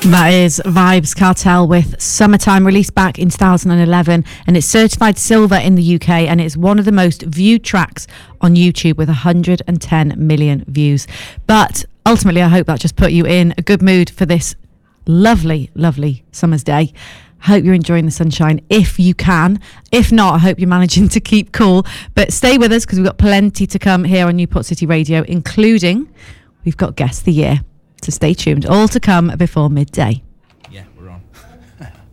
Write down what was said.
That is Vibes Cartel with Summertime, released back in 2011, and it's certified silver in the UK, and it's one of the most viewed tracks on YouTube with 110 million views. But ultimately, I hope that just put you in a good mood for this lovely, lovely summer's day. I hope you're enjoying the sunshine if you can. If not, I hope you're managing to keep cool. But stay with us, because we've got plenty to come here on Newport City Radio, including we've got Guest of the Year. So stay tuned. All to come before midday.